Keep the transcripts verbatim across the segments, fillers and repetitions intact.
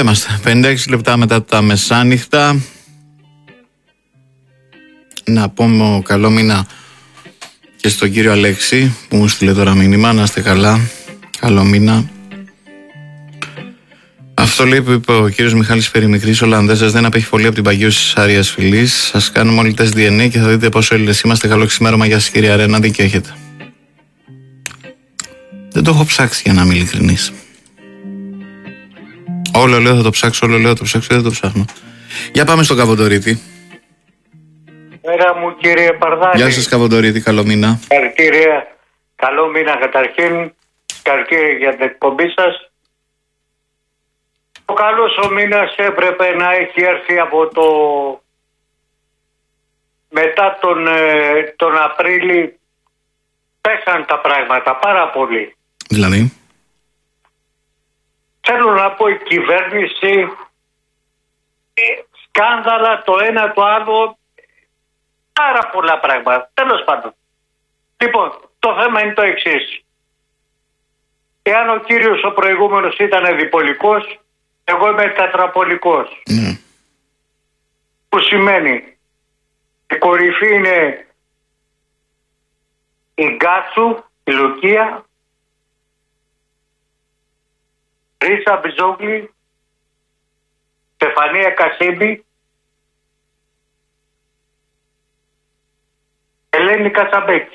είμαστε. πενήντα έξι λεπτά μετά τα μεσάνυχτα. Να πούμε καλό μήνα και στον κύριο Αλέξη που μου στείλε τώρα μήνυμα. Να είστε καλά. Καλό μήνα. Αυτό λέει που είπε ο κύριος Μιχάλης Περιμικρής, Ολλανδέζας, δεν απέχει πολύ από την παγίωση της Άριας Φυλής. Σας κάνουμε όλοι τεστ ντι εν έι και θα δείτε πόσο Έλληνες είμαστε. Καλό ξημέρωμα, γεια σας κυρία Ρένα, δίκιο έχετε. Δεν το έχω ψάξει για να είμαι ειλικρινής. Όλο λέω θα το ψάξω, όλο λέω θα το ψάξω, δεν το ψάχνω. Για πάμε στον Καβοντορίτη. Μέρα μου κύριε Παρδάλη. Γεια σας Καβοντορίτη, καλό μήνα. Συγχαρητήρια, καλό μήνα καταρχήν. Συγχαρητήρια για την εκπομπή σας. Ο καλός ο μήνας έπρεπε να έχει έρθει από το... Μετά τον, ε, τον Απρίλη πέσαν τα πράγματα πάρα πολύ. Δηλαδή. Θέλω να πω η κυβέρνηση ε, σκάνδαλα το ένα το άλλο, πάρα πολλά πράγματα. Τέλος πάντων. Λοιπόν, το θέμα είναι το εξής. Εάν ο κύριος ο προηγούμενος ήταν διπολικός, εγώ είμαι τετραπολικός. Mm. Που σημαίνει η κορυφή είναι η Γκάτσου, η Λουκία, Ρίσα Μπιζόγλη, Στεφανία Κασίμπη, Ελένη Κατσαμπέκη.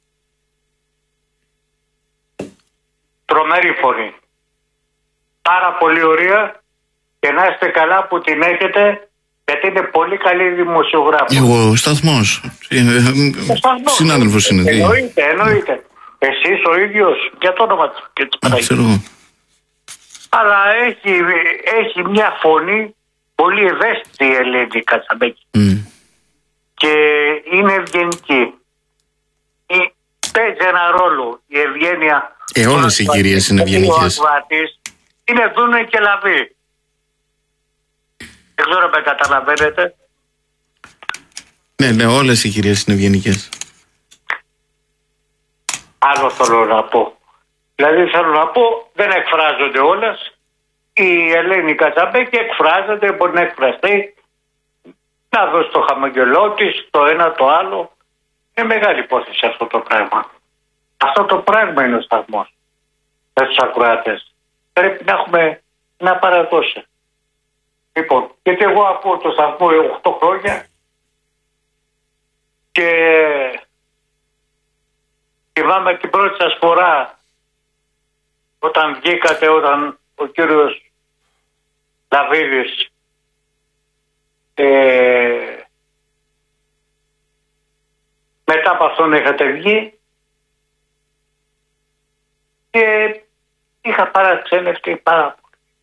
Τρομερή φωνή. Πάρα πολύ ωραία και να είστε καλά που την έχετε, γιατί είναι πολύ καλή δημοσιογράφος. Εγώ, σταθμός. Συνάδελφος είναι. Εννοείται, εννοείται. Εσείς ο ίδιος, για το όνομα της Παναγίας. Αλλά έχει, έχει μια φωνή πολύ ευαίσθητη η Ελένη Κατσαμπέκη. Mm. Και είναι ευγενική. Παίζει ένα ρόλο η ευγένεια. Ε, όλες οι κυρίες είναι ευγενικές. Είναι δούνε και λαβή. Δεν ξέρω αν με καταλαβαίνετε. Ναι, ναι, όλες οι κυρίες είναι ευγενικές. Άλλο θέλω να πω. Δηλαδή θέλω να πω, δεν εκφράζονται όλες. Η Ελένη Κατσαμπέκη εκφράζεται, μπορεί να εκφραστεί, να δώσει το χαμογελό της, το ένα το άλλο. Είναι μεγάλη υπόθεση αυτό το πράγμα. Αυτό το πράγμα είναι ο σταθμός με τους ακροατές. Πρέπει να έχουμε να παραδώσει. Λοιπόν, γιατί εγώ ακούω το σταθμό οκτώ χρόνια και θυμάμαι την πρώτη σας φορά όταν βγήκατε, όταν ο κύριος Λαβίδης ε, μετά από αυτόν είχατε βγει και είχα παραξενευτεί πάρα πολύ.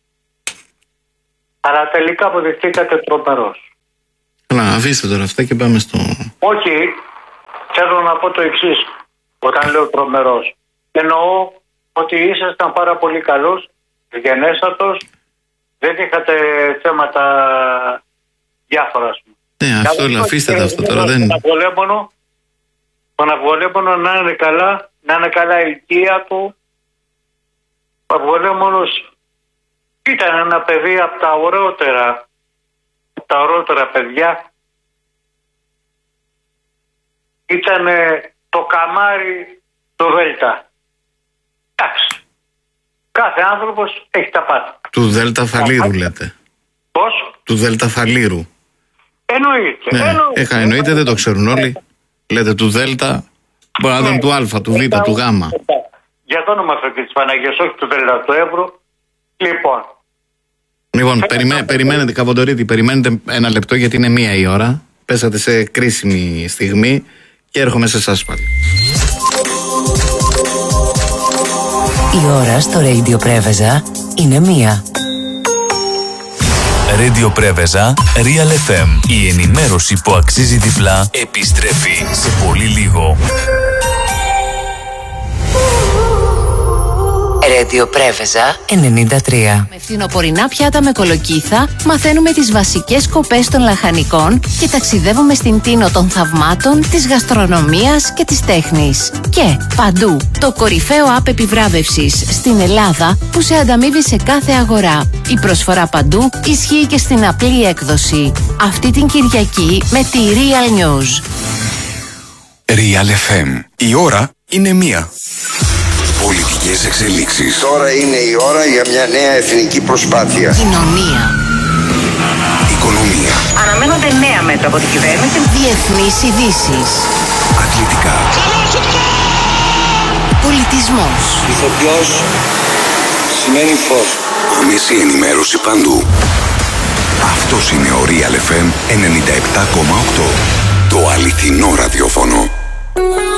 Αλλά τελικά αποδειχτήκατε τρομερός. Καλά, αφήστε τώρα αυτά και πάμε στο... Όχι, θέλω να πω το εξής όταν λέω τρομερός. Εννοώ ότι ήσασταν πάρα πολύ καλός, γενέστατος, δεν είχατε θέματα διάφορα. Ναι, αυτό λέω, αφήστε τα αυτά τώρα. Δεν... Τον Αυγολέμονο να είναι καλά, να είναι καλά η ηλικία του. Ο Αυγολέμονος ήταν ένα παιδί από τα ωραιότερα, από τα ωραιότερα παιδιά. Ήταν το καμάρι του Δέλτα. Εντάξει. Κάθε άνθρωπος έχει τα πάντα. Του Δέλτα Φαλήρου λέτε. Πώς? Του Δέλτα Φαλήρου. Εννοείται. Ναι, εννοείται. Έχα, εννοείται, δεν το ξέρουν όλοι. Λέτε του Δέλτα, μπορεί να ήταν του Α, του Β, του Γ. Για το όνομα αυτό και της Παναγίας, όχι του Δέλτα, του Εύρου. Λοιπόν. Λοιπόν, περιμέ, περιμένετε Καβοντορίτη, περιμένετε ένα λεπτό γιατί είναι μία η ώρα. Πέσατε σε κρίσιμη στιγμή και έρχομαι σε εσάς πάλι. Η ώρα στο Radio Πρέβεζα είναι μία. Radio Πρέβεζα, Real εφ εμ. Η ενημέρωση που αξίζει διπλά επιστρέφει σε πολύ λίγο. Radio Πρέβεζα ενενήντα τρία. Με φθινοπορεινά πιάτα με κολοκύθα μαθαίνουμε τις βασικές σκοπές των λαχανικών και ταξιδεύουμε στην Τίνο των θαυμάτων, της γαστρονομίας και της τέχνης. Και παντού το κορυφαίο app επιβράβευσης στην Ελλάδα που σε ανταμείβει σε κάθε αγορά. Η προσφορά παντού ισχύει και στην απλή έκδοση. Αυτή την Κυριακή με τη Real News. Real εφ εμ. Η ώρα είναι μία. Πολιτικές εξελίξεις. Τώρα είναι η ώρα για μια νέα εθνική προσπάθεια. Κοινωνία. Οικονομία. Αναμένονται νέα μέτρα από την κυβέρνηση. Διεθνείς ειδήσεις. Αθλητικά. Πολιτισμός. Ηθοποιός σημαίνει φως. Άμεση ενημέρωση παντού. Αυτός είναι ο Real εφ εμ ενενήντα επτά κόμμα οκτώ. Το αληθινό ραδιόφωνο.